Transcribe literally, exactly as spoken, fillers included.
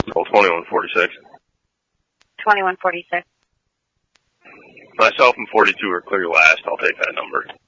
Call twenty-one forty-six. twenty-one forty-six. Myself and forty-two are clear last. I'll take that number.